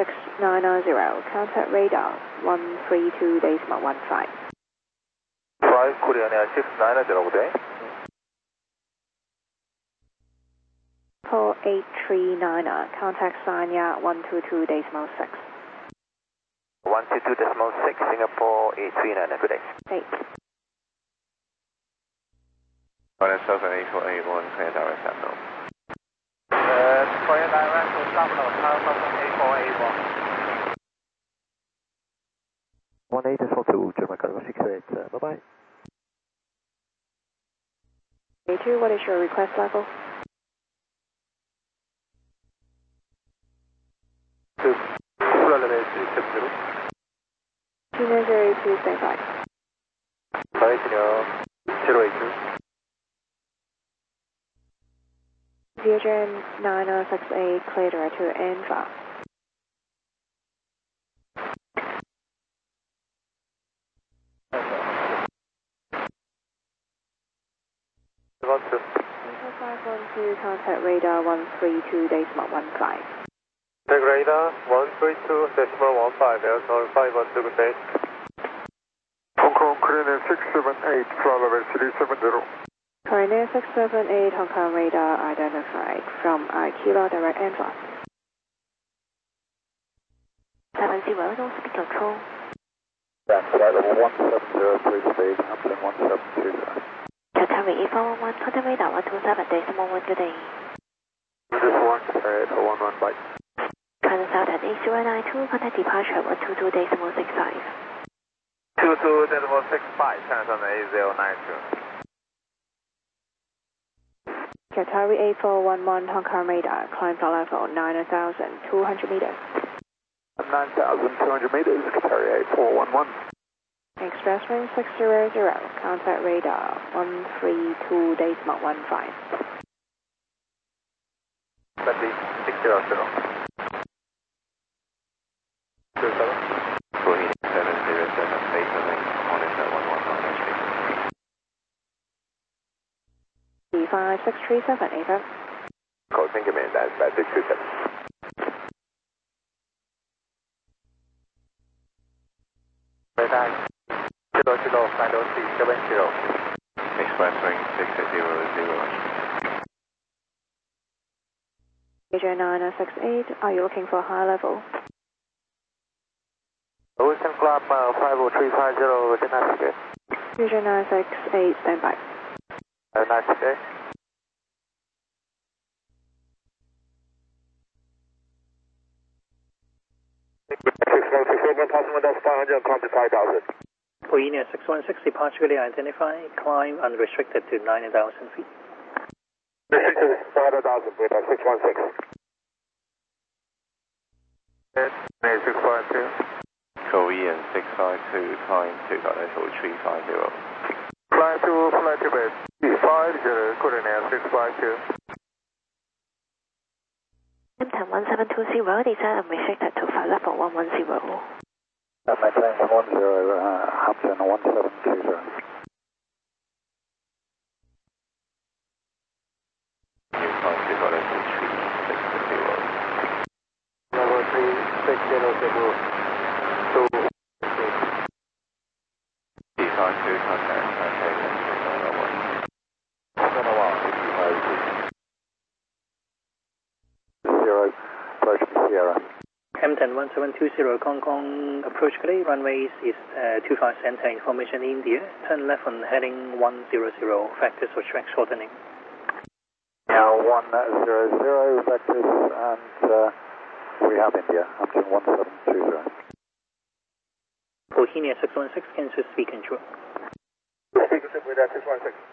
6990, contact radar 132.15. Fly Korean Air 6990, good day. 4839, contact Sanya 122.6. 122.6, Singapore 839, good day. 8. 178.81, clear direct Sentinel. Clear direct to Sentinel, 178.81. 1842, Jamaica 68, bye-bye. A2, what is your request level? 2, full elevation 370. 290, please stand by. Correction, 082. Viagen 9068, clear direct to Anfa. Info 512, contact radar 132.15. Take radar 132.15, Air 512, good day. Hong Kong, Korean Air 678, fly level 370. Korean Air 678, Hong Kong radar identified from Kilo direct Anfa. 70, North speed control. That's flight level 170, speed, Hampton 1720. Qatari 8411, contact radar 127.11, good day. This one, 411, bye. Current south at 8092, contact departure 122.65. 22.65, turn on 8092. Qatari 8411, Hong Kong radar, climb flight level 9,200 meters. 9,200 meters, Qatari 8411. Express wind 600, contact radar 132.15. 600. 27. 4707, data link, monitor 119 HP. 5637, Ava. Call, thank you, man. That's 627. Radar 005070. Express wing 600. Viagen 9068, are you looking for a high level? Ocean Club 50350, Denmark. Viagen 968, stand by. Nice day. Korean 616, departure clearly identified, climb unrestricted to 9,000 feet. Restricted 9,000 feet, 616. 652. Korean 652, climb 2.0350. Fly to base 50, Korean Air 652. Hampton 1720, descend unrestricted to flight level 110. Maintain 110, Hampton 1720. New climb 2.0350. Level 3600. 252, contact Taipei 901. 0, approach Sierra. Hampton 1720, Hong Kong approach clear, runways is 25 center, information India, turn left on heading 100, factors for track shortening. Now 100, vectors, and we have India, Hampton 1720. Bohemia 616, cancel speed control. Speaker with 616.